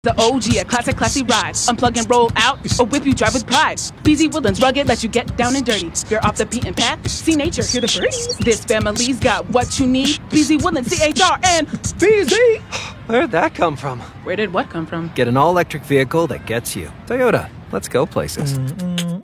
The OG, a classic, classy ride. Unplug and roll out, or whip you drive with pride. BZ Woodlands rugged, let you get down and dirty. You're off the beaten path, see nature, hear the birds. This family's got what you need. BZ Woodlands, CHR, and BZ. Where'd that come from? Where did what come from? Get an all-electric vehicle that gets you. Toyota, let's go places.